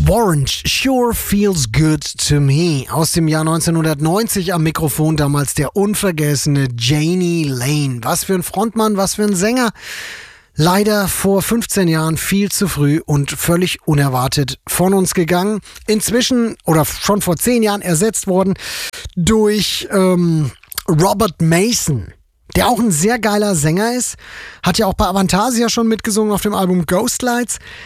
Warrant, Sure Feels Good to Me. Aus dem Jahr 1990 am Mikrofon, damals der unvergessene Jani Lane. Was für ein Frontmann, was für ein Sänger. Leider vor 15 Jahren viel zu früh und völlig unerwartet von uns gegangen. Inzwischen, oder schon vor 10 Jahren ersetzt worden durch Robert Mason, der auch ein sehr geiler Sänger ist. Hat ja auch bei Avantasia schon mitgesungen auf dem Album Ghostlights.